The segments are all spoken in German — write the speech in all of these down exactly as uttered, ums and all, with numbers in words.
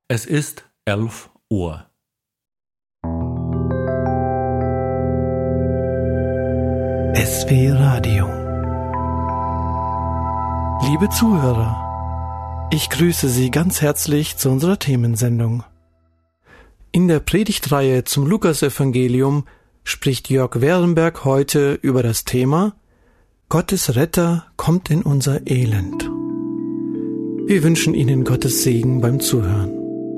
Es ist elf Uhr. S W Radio. Liebe Zuhörer, ich grüße Sie ganz herzlich zu unserer Themensendung. In der Predigtreihe zum Lukasevangelium spricht Jörg Werenberg heute über das Thema Gottes Retter kommt in unser Elend. Wir wünschen Ihnen Gottes Segen beim Zuhören.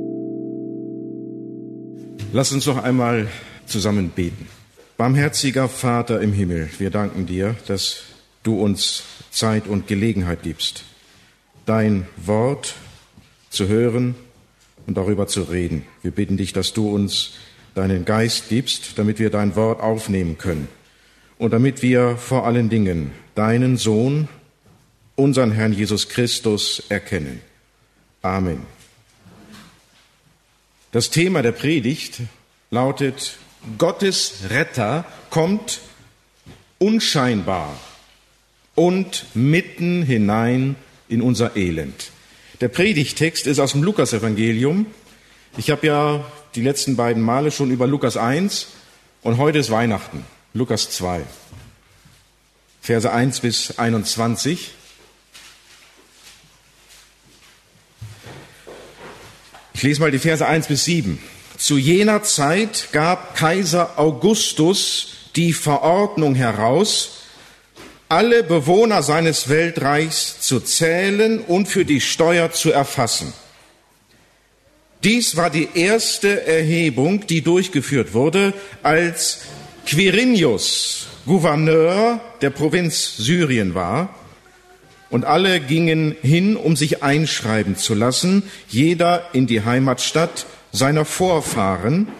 Lass uns noch einmal zusammen beten. Barmherziger Vater im Himmel, wir danken dir, dass du uns Zeit und Gelegenheit gibst, dein Wort zu hören und darüber zu reden. Wir bitten dich, dass du uns deinen Geist gibst, damit wir dein Wort aufnehmen können und damit wir vor allen Dingen deinen Sohn, unseren Herrn Jesus Christus, erkennen. Amen. Das Thema der Predigt lautet: Gottes Retter kommt unscheinbar und mitten hinein in unser Elend. Der Predigttext ist aus dem Lukasevangelium. Ich habe ja die letzten beiden Male schon über Lukas eins und heute ist Weihnachten, Lukas zwei, Verse eins bis einundzwanzig. Ich lese mal die Verse eins bis sieben. Zu jener Zeit gab Kaiser Augustus die Verordnung heraus, alle Bewohner seines Weltreichs zu zählen und für die Steuer zu erfassen. Dies war die erste Erhebung, die durchgeführt wurde, als Quirinius Gouverneur der Provinz Syrien war. Und alle gingen hin, um sich einschreiben zu lassen, jeder in die Heimatstadt seiner Vorfahren.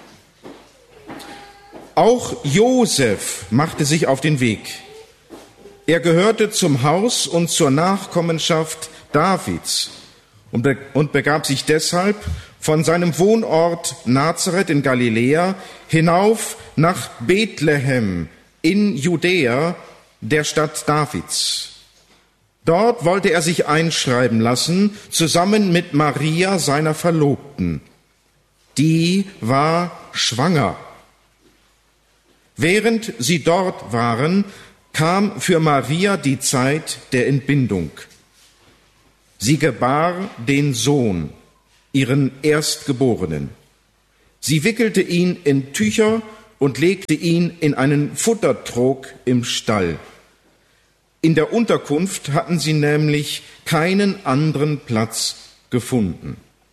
Auch Josef machte sich auf den Weg. Er gehörte zum Haus und zur Nachkommenschaft Davids und begab sich deshalb von seinem Wohnort Nazareth in Galiläa hinauf nach Bethlehem in Judäa, der Stadt Davids. Dort wollte er sich einschreiben lassen, zusammen mit Maria, seiner Verlobten. Die war schwanger. Während sie dort waren, kam für Maria die Zeit der Entbindung. Sie gebar den Sohn, ihren Erstgeborenen. Sie wickelte ihn in Tücher und legte ihn in einen Futtertrog im Stall. In der Unterkunft hatten sie nämlich keinen anderen Platz gefunden.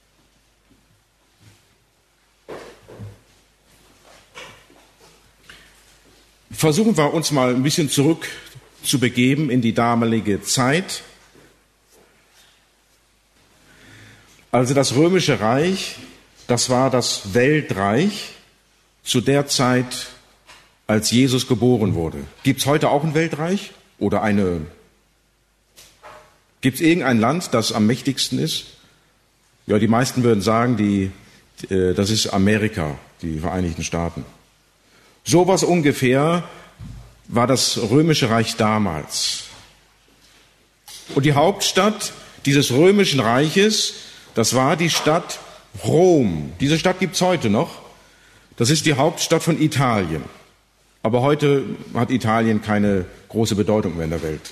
Versuchen wir uns mal ein bisschen zurück zu begeben in die damalige Zeit. Also das Römische Reich, das war das Weltreich zu der Zeit, als Jesus geboren wurde. Gibt es heute auch ein Weltreich? Oder eine, gibt es irgendein Land, das am mächtigsten ist? Ja, die meisten würden sagen, die, äh, das ist Amerika, die Vereinigten Staaten. Sowas ungefähr war das Römische Reich damals. Und die Hauptstadt dieses Römischen Reiches, das war die Stadt Rom. Diese Stadt gibt es heute noch. Das ist die Hauptstadt von Italien. Aber heute hat Italien keine große Bedeutung mehr in der Welt.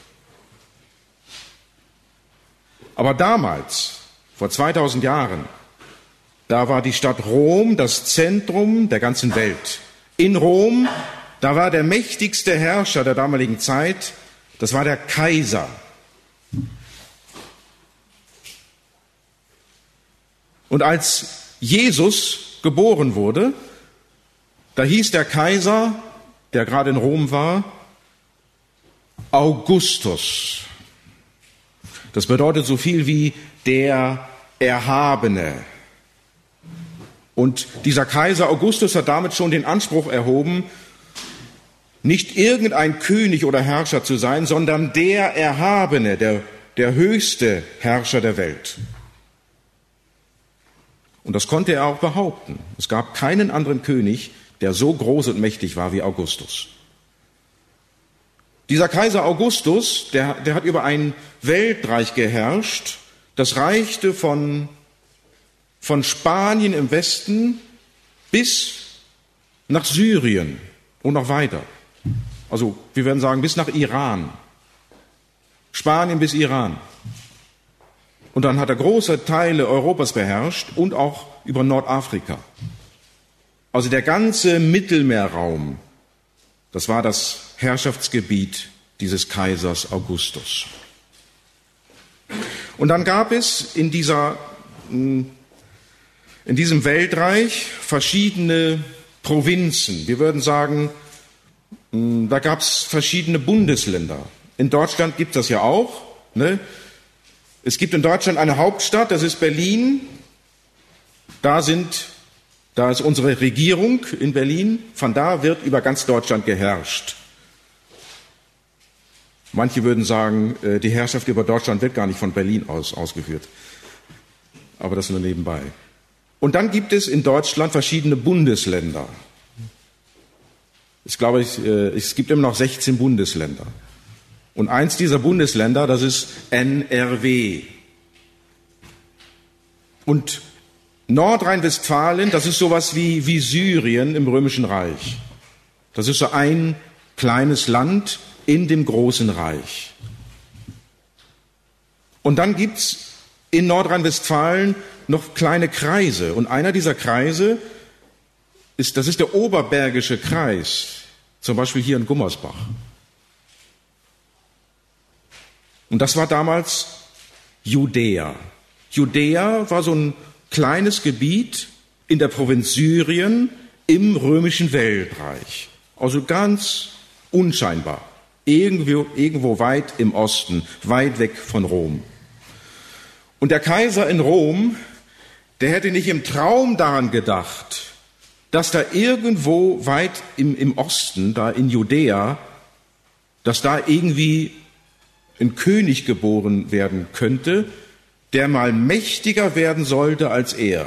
Aber damals, vor zweitausend Jahren, da war die Stadt Rom das Zentrum der ganzen Welt. In Rom, da war der mächtigste Herrscher der damaligen Zeit, das war der Kaiser. Und als Jesus geboren wurde, da hieß der Kaiser, der gerade in Rom war, Augustus. Das bedeutet so viel wie der Erhabene. Und dieser Kaiser Augustus hat damit schon den Anspruch erhoben, nicht irgendein König oder Herrscher zu sein, sondern der Erhabene, der, der höchste Herrscher der Welt. Und das konnte er auch behaupten. Es gab keinen anderen König, der so groß und mächtig war wie Augustus. Dieser Kaiser Augustus, der, der hat über ein Weltreich geherrscht, das reichte von von Spanien im Westen bis nach Syrien und noch weiter. Also wir werden sagen, bis nach Iran. Spanien bis Iran. Und dann hat er große Teile Europas beherrscht und auch über Nordafrika. Also der ganze Mittelmeerraum, das war das Herrschaftsgebiet dieses Kaisers Augustus. Und dann gab es in dieser, in diesem Weltreich verschiedene Provinzen. Wir würden sagen, da gab es verschiedene Bundesländer. In Deutschland gibt es das ja auch. Ne? Es gibt in Deutschland eine Hauptstadt, das ist Berlin. Da sind, da ist unsere Regierung in Berlin. Von da wird über ganz Deutschland geherrscht. Manche würden sagen, die Herrschaft über Deutschland wird gar nicht von Berlin aus ausgeführt. Aber das nur nebenbei. Und dann gibt es in Deutschland verschiedene Bundesländer. Ich glaube, es gibt immer noch sechzehn Bundesländer. Und eins dieser Bundesländer, das ist N R W. Und Nordrhein-Westfalen, das ist sowas wie, wie Syrien im Römischen Reich. Das ist so ein kleines Land in dem großen Reich. Und dann gibt's in Nordrhein-Westfalen noch kleine Kreise. Und einer dieser Kreise ist, das ist der Oberbergische Kreis. Zum Beispiel hier in Gummersbach. Und das war damals Judäa. Judäa war so ein kleines Gebiet in der Provinz Syrien im römischen Weltreich. Also ganz unscheinbar. Irgendwo, irgendwo weit im Osten, weit weg von Rom. Und der Kaiser in Rom, der hätte nicht im Traum daran gedacht, dass da irgendwo weit im, im Osten, da in Judäa, dass da irgendwie ein König geboren werden könnte, der mal mächtiger werden sollte als er.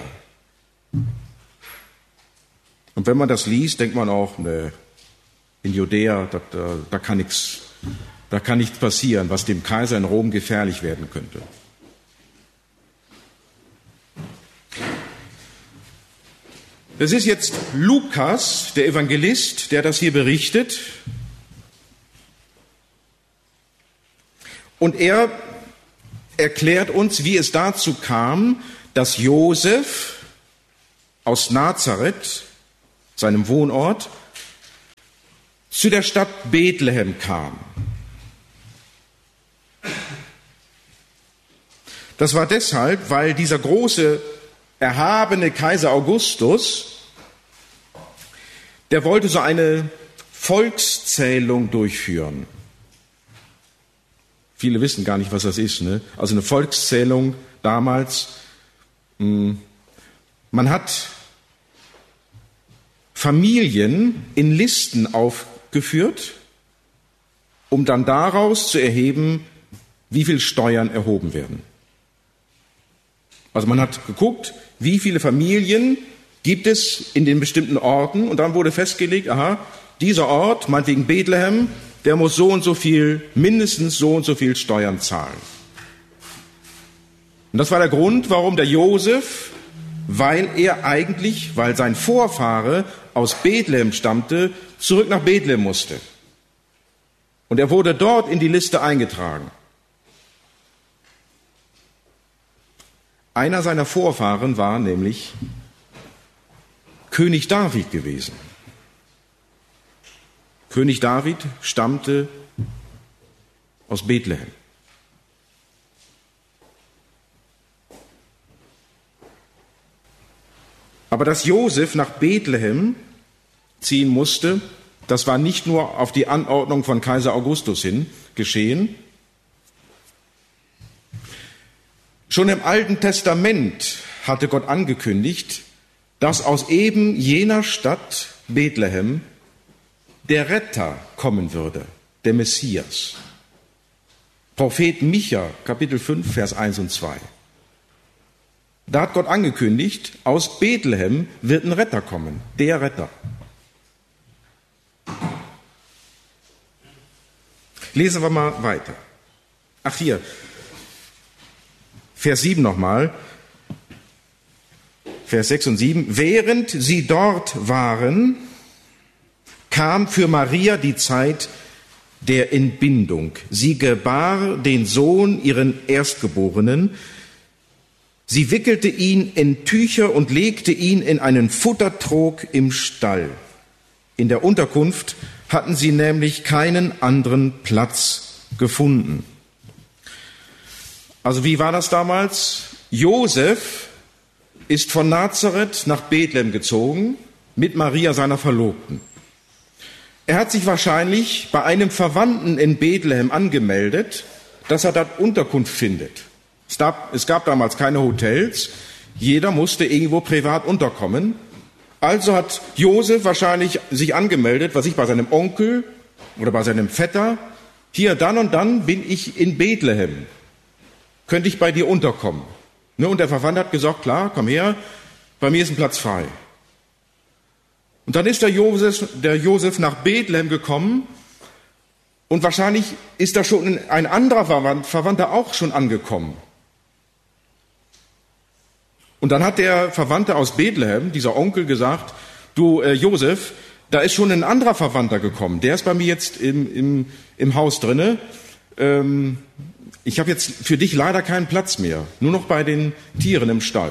Und wenn man das liest, denkt man auch, ne, in Judäa, da, da, da kann nichts, da kann nichts passieren, was dem Kaiser in Rom gefährlich werden könnte. Das ist jetzt Lukas, der Evangelist, der das hier berichtet. Und er erklärt uns, wie es dazu kam, dass Josef aus Nazareth, seinem Wohnort, zu der Stadt Bethlehem kam. Das war deshalb, weil dieser große, erhabene Kaiser Augustus, der wollte so eine Volkszählung durchführen. Viele wissen gar nicht, was das ist. Ne? Also eine Volkszählung damals, mh, man hat Familien in Listen aufgeführt, um dann daraus zu erheben, wie viel Steuern erhoben werden. Also man hat geguckt, wie viele Familien gibt es in den bestimmten Orten, und dann wurde festgelegt, aha, dieser Ort, meinetwegen Bethlehem, der muss so und so viel, mindestens so und so viel Steuern zahlen. Und das war der Grund, warum der Josef, weil er eigentlich, weil sein Vorfahre aus Bethlehem stammte, zurück nach Bethlehem musste. Und er wurde dort in die Liste eingetragen. Einer seiner Vorfahren war nämlich König David gewesen. König David stammte aus Bethlehem. Aber dass Josef nach Bethlehem ziehen musste, das war nicht nur auf die Anordnung von Kaiser Augustus hin geschehen. Schon im Alten Testament hatte Gott angekündigt, dass aus eben jener Stadt Bethlehem der Retter kommen würde, der Messias. Prophet Micha, Kapitel fünf, Vers eins und zwei. Da hat Gott angekündigt, aus Bethlehem wird ein Retter kommen, der Retter. Lesen wir mal weiter. Ach hier, Vers sieben nochmal. Vers sechs und sieben. Während sie dort waren, kam für Maria die Zeit der Entbindung. Sie gebar den Sohn, ihren Erstgeborenen. Sie wickelte ihn in Tücher und legte ihn in einen Futtertrog im Stall. In der Unterkunft hatten sie nämlich keinen anderen Platz gefunden. Also wie war das damals? Josef ist von Nazareth nach Bethlehem gezogen mit Maria, seiner Verlobten. Er hat sich wahrscheinlich bei einem Verwandten in Bethlehem angemeldet, dass er dort Unterkunft findet. Es gab, es gab damals keine Hotels, jeder musste irgendwo privat unterkommen. Also hat Josef wahrscheinlich sich angemeldet, was ich bei seinem Onkel oder bei seinem Vetter, hier dann und dann bin ich in Bethlehem, könnte ich bei dir unterkommen. Ne, und der Verwandte hat gesagt, klar, komm her, bei mir ist ein Platz frei. Und dann ist der Josef, der Josef nach Bethlehem gekommen und wahrscheinlich ist da schon ein anderer Verwandter auch schon angekommen. Und dann hat der Verwandte aus Bethlehem, dieser Onkel, gesagt, du äh, Josef, da ist schon ein anderer Verwandter gekommen, der ist bei mir jetzt im, im, im Haus drinne. Ähm, ich habe jetzt für dich leider keinen Platz mehr, nur noch bei den Tieren im Stall.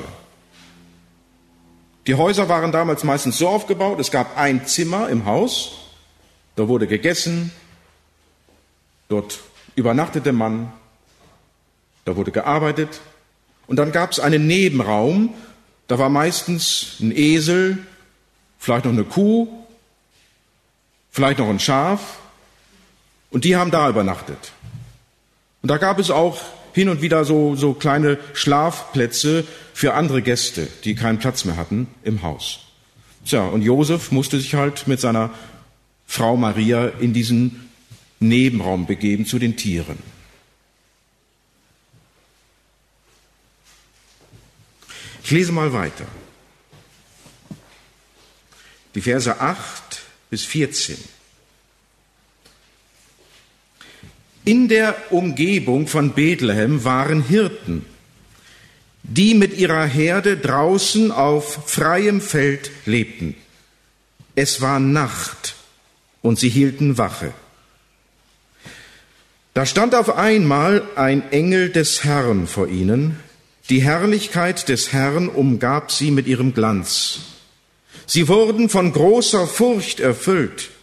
Die Häuser waren damals meistens so aufgebaut, es gab ein Zimmer im Haus, da wurde gegessen, dort übernachtete man, da wurde gearbeitet und dann gab es einen Nebenraum, da war meistens ein Esel, vielleicht noch eine Kuh, vielleicht noch ein Schaf und die haben da übernachtet. Und da gab es auch hin und wieder so, so kleine Schlafplätze für andere Gäste, die keinen Platz mehr hatten im Haus. Tja, und Josef musste sich halt mit seiner Frau Maria in diesen Nebenraum begeben zu den Tieren. Ich lese mal weiter. Die Verse acht bis vierzehn. In der Umgebung von Bethlehem waren Hirten, die mit ihrer Herde draußen auf freiem Feld lebten. Es war Nacht und sie hielten Wache. Da stand auf einmal ein Engel des Herrn vor ihnen. Die Herrlichkeit des Herrn umgab sie mit ihrem Glanz. Sie wurden von großer Furcht erfüllt.